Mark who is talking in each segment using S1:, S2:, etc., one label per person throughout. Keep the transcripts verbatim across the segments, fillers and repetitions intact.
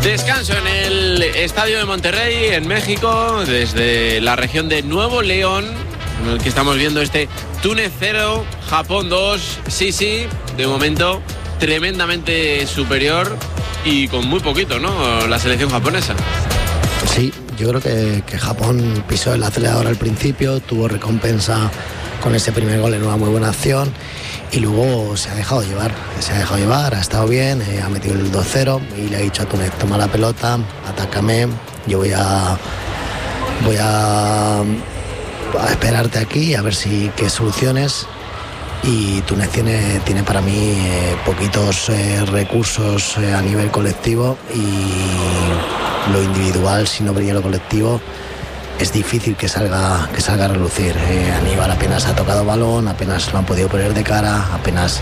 S1: Descanso en el estadio de Monterrey, en México, desde la región de Nuevo León, en el que estamos viendo este Túnez cero, Japón dos. Sí, sí, de momento tremendamente superior y con muy poquito, ¿no?, la selección japonesa.
S2: Sí, yo creo que, que Japón pisó el acelerador al principio, tuvo recompensa con ese primer gol en una muy buena acción y luego se ha dejado llevar, se ha dejado llevar, ha estado bien, eh, ha metido el dos cero y le ha dicho a Túnez: toma la pelota, atácame, yo voy a voy a, a esperarte aquí a ver si qué soluciones. Y Túnez tiene, tiene para mí eh, poquitos eh, recursos eh, a nivel colectivo, y lo individual, si no brilla lo colectivo, es difícil que salga, que salga a relucir. Eh, Aníbal apenas ha tocado balón, apenas lo han podido poner de cara, apenas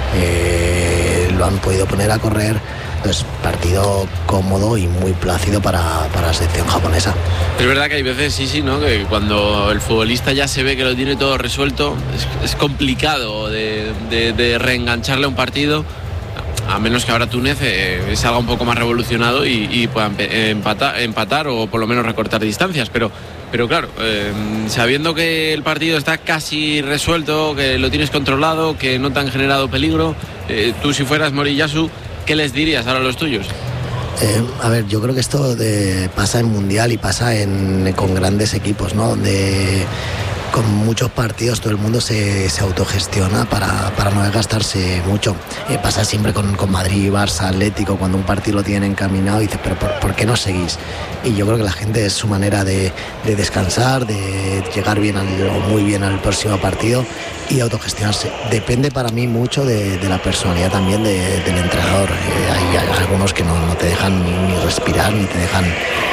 S2: eh, lo han podido poner a correr. Entonces, partido cómodo y muy plácido para, para la selección japonesa.
S1: Es verdad que hay veces, sí, sí, ¿no?, que cuando el futbolista ya se ve que lo tiene todo resuelto, es, es complicado de, de, de reengancharle a un partido, a menos que ahora Túnez eh, salga un poco más revolucionado y, y pueda empatar, empatar o por lo menos recortar distancias. Pero, pero claro, eh, sabiendo que el partido está casi resuelto, que lo tienes controlado, que no te han generado peligro, eh, tú si fueras Moriyasu, ¿qué les dirías ahora a los tuyos?
S2: Eh, a ver, yo creo que esto de, pasa en Mundial y pasa en, con grandes equipos, ¿no?, donde con muchos partidos todo el mundo se, se autogestiona para, para no desgastarse mucho. Eh, pasa siempre con, con Madrid, Barça, Atlético, cuando un partido lo tienen encaminado y dices: pero ¿por, ¿por qué no seguís? Y yo creo que la gente, es su manera de, de descansar, de llegar bien al, o muy bien al próximo partido y autogestionarse. Depende para mí mucho de, de la personalidad también de, del entrenador. Eh, hay, hay algunos que no, no te dejan ni, ni respirar, ni te dejan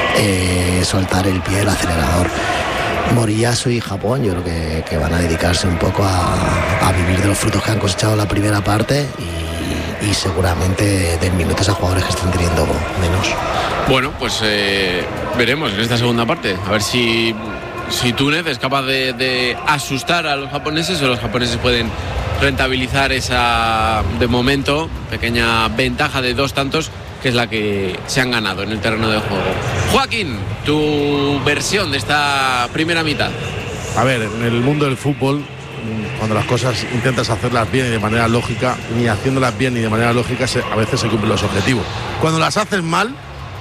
S2: eh, soltar el pie del acelerador. Moriyasu y Japón, yo creo que, que van a dedicarse un poco a, a vivir de los frutos que han cosechado la primera parte y, y seguramente den minutos a jugadores que están teniendo menos.
S1: Bueno, pues eh, veremos en esta segunda parte, a ver si, si Túnez es capaz de, de asustar a los japoneses, o los japoneses pueden rentabilizar esa, de momento, pequeña ventaja de dos tantos, que es la que se han ganado en el terreno de juego. Joaquín, tu versión de esta primera mitad.
S3: A ver, en el mundo del fútbol, cuando las cosas intentas hacerlas bien y de manera lógica, ni haciéndolas bien ni de manera lógica, se, a veces se cumplen los objetivos. Cuando las haces mal,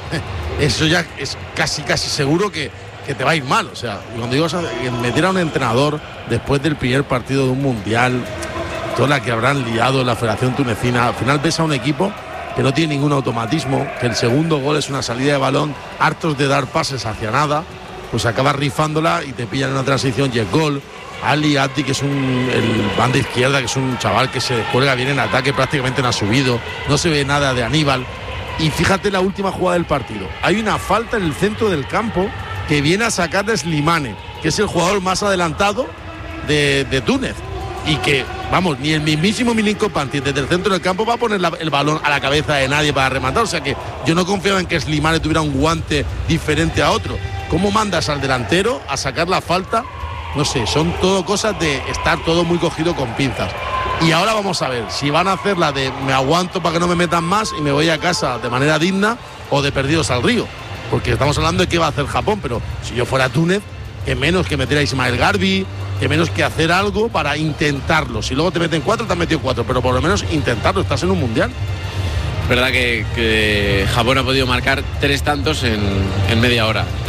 S3: eso ya es casi casi seguro que, que te va a ir mal. O sea, cuando digo meter a un entrenador después del primer partido de un mundial, toda la que habrán liado en la Federación Tunecina, al final ves a un equipo que no tiene ningún automatismo, que el segundo gol es una salida de balón, hartos de dar pases hacia nada, pues acabas rifándola y te pillan en una transición y es gol. Ali Abdi, que es un, el banda izquierda, que es un chaval que se cuelga bien en ataque, prácticamente no ha subido, no se ve nada de Aníbal. Y fíjate la última jugada del partido, hay una falta en el centro del campo que viene a sacar de Slimane, que es el jugador más adelantado de, de Túnez, y que, vamos, ni el mismísimo Milinko Pantic desde el centro del campo va a poner la, el balón a la cabeza de nadie para rematar. O sea que yo no confiaba en que Slimane tuviera un guante diferente a otro. ¿Cómo mandas al delantero a sacar la falta? No sé, son todo cosas de estar todo muy cogido con pinzas. Y ahora vamos a ver si van a hacer la de me aguanto para que no me metan más y me voy a casa de manera digna, o de perdidos al río. Porque estamos hablando de qué va a hacer Japón, pero si yo fuera Túnez, que menos que meter a Ismael Garbi, que menos que hacer algo para intentarlo. Si luego te meten cuatro, te han metido cuatro, pero por lo menos intentarlo, estás en un mundial.
S1: Verdad que, que Japón ha podido marcar tres tantos en, en media hora.